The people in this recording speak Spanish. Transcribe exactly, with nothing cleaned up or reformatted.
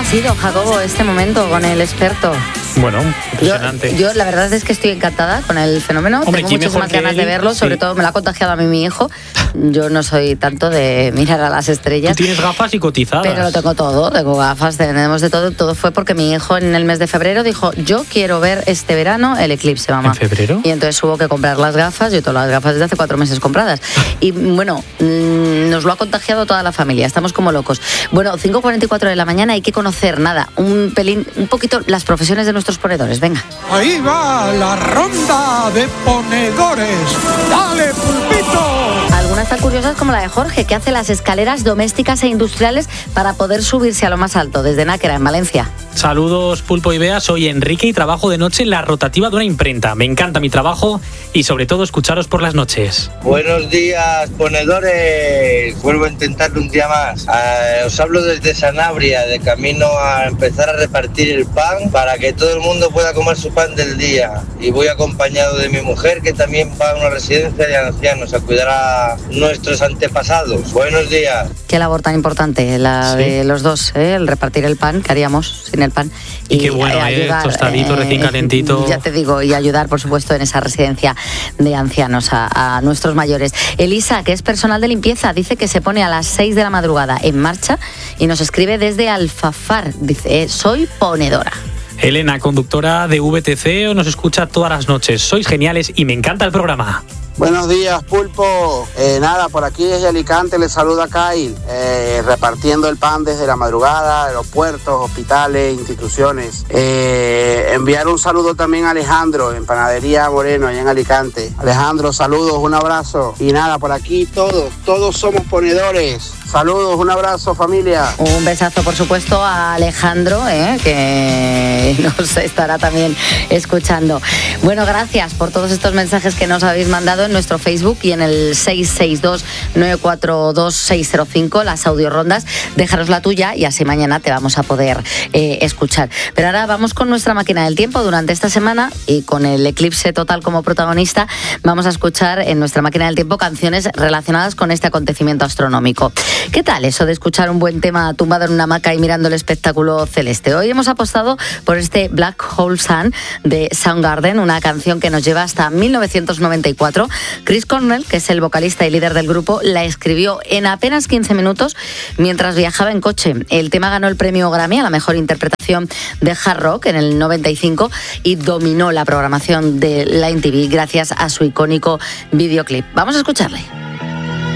sido, Jacobo, este momento con el experto? Bueno, impresionante. Yo, yo la verdad es que estoy encantada con el fenómeno. Hombre, tengo muchísimas ganas él, de verlo, sí. sobre todo me lo ha contagiado a mí mi hijo. Yo no soy tanto de mirar a las estrellas. Tú tienes gafas y cotizadas. Pero lo tengo todo, tengo gafas, tenemos de todo. Todo fue porque mi hijo en el mes de febrero dijo, yo quiero ver este verano el eclipse, mamá. ¿En febrero? Y entonces hubo que comprar las gafas, yo todas las gafas desde hace cuatro meses compradas. Y bueno, mmm, nos lo ha contagiado toda la familia, estamos como locos. Bueno, cinco cuarenta y cuatro de la mañana, hay que conocer, nada, un pelín, un poquito las profesiones de nuestros ponedores, venga. Ahí va la ronda de ponedores. ¡Dale, pulpito! Algunas tan curiosas como la de Jorge, que hace las escaleras domésticas e industriales para poder subirse a lo más alto, desde Náquera, en Valencia. Saludos, Pulpo y Bea, soy Enrique y trabajo de noche en la rotativa de una imprenta. Me encanta mi trabajo y sobre todo escucharos por las noches. Buenos días, ponedores. Vuelvo a intentarlo un día más. Eh, os hablo desde Sanabria, de camino a empezar a repartir el pan para que todo el mundo pueda comer su pan del día. Y voy acompañado de mi mujer, que también va a una residencia de ancianos a cuidar a nuestros antepasados. Buenos días. Qué labor tan importante la sí. de los dos, ¿eh? El repartir el pan que haríamos sin el pan. Y, y qué bueno, eh, ayudar, tostadito, eh, recién calentito. Ya te digo, y ayudar, por supuesto, en esa residencia de ancianos a, a nuestros mayores. Elisa, que es personal de limpieza, dice que se pone a las seis de la madrugada en marcha y nos escribe desde Alfafar. Dice, eh, soy ponedora. Elena, conductora de V T C, nos escucha todas las noches. Sois geniales y me encanta el programa. Buenos días, Pulpo. Eh, nada, por aquí desde Alicante les saluda Kyle, eh, repartiendo el pan desde la madrugada, aeropuertos, hospitales, instituciones. Eh, enviar un saludo también a Alejandro, en Panadería Moreno, allá en Alicante. Alejandro, saludos, un abrazo. Y nada, por aquí todos, todos somos ponedores. Saludos, un abrazo, familia. Un besazo, por supuesto, a Alejandro, ¿eh? que nos estará también escuchando. Bueno, gracias por todos estos mensajes que nos habéis mandado en nuestro Facebook y en el seis seis dos, nueve cuatro dos, seis cero cinco, las audiorondas. Déjanos la tuya y así mañana te vamos a poder eh, escuchar. Pero ahora vamos con nuestra máquina del tiempo. Durante esta semana y con el eclipse total como protagonista, vamos a escuchar en nuestra máquina del tiempo canciones relacionadas con este acontecimiento astronómico. ¿Qué tal eso de escuchar un buen tema tumbado en una hamaca y mirando el espectáculo celeste? Hoy hemos apostado por este Black Hole Sun de Soundgarden, una canción que nos lleva hasta mil novecientos noventa y cuatro. Chris Cornell, que es el vocalista y líder del grupo, la escribió en apenas quince minutos mientras viajaba en coche. El tema ganó el premio Grammy a la mejor interpretación de hard rock en el noventa y cinco y dominó la programación de la M T V gracias a su icónico videoclip. Vamos a escucharle.